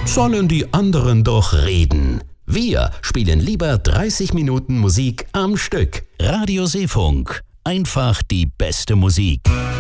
sollen die anderen doch reden. Wir spielen lieber 30 Minuten Musik am Stück. Radio Seefunk. Einfach die beste Musik.